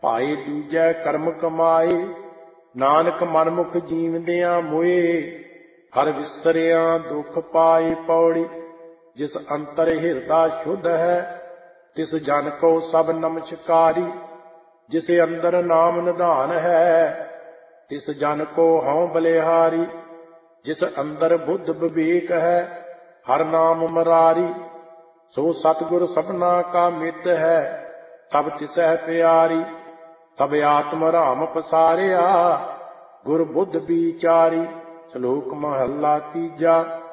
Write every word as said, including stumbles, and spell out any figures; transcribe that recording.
ਭਾਏ ਦੂਜੈ ਕਰਮ ਕਮਾਏ, ਨਾਨਕ ਮਨਮੁਖ ਜੀਵਦਿਆਂ ਮੋਏ। ਹਰ ਵਿਸਰਿਆ ਦੁਖ ਪਾਏ ਪੌੜੀ, ਜਿਸ ਅੰਤਰ ਹਿਰਦਾ ਸ਼ੁੱਧ ਹੈ, ਤਿਸ ਜਨ ਕੋ ਸਭ ਨਮਸਕਾਰੀ। ਜਿਸ ਅੰਦਰ ਨਾਮ ਨਿਧਾਨ ਹੈ, ਤਿਸ ਜਨ ਕੋ ਹਉ ਬਲਿਹਾਰੀ। ਜਿਸ ਅੰਦਰ ਬੁੱਧ ਵਿਵੇਕ ਹੈ, ਹਰ ਨਾਮ ਮਰਾਰੀ। ਸੋ ਸਤਿਗੁਰ ਸਭਨਾ ਕਾ ਮਿੱਤ ਹੈ, ਸਭ ਤਿਸਹਿ ਪਿਆਰੀ। ਸਭ ਆਤਮ ਰਾਮ ਪਸਾਰਿਆ, ਗੁਰ ਬੁੱਧ ਵਿਚਾਰੀ। ਸ਼ਲੋਕ ਮਹੱਲਾ ਤੀਜਾ।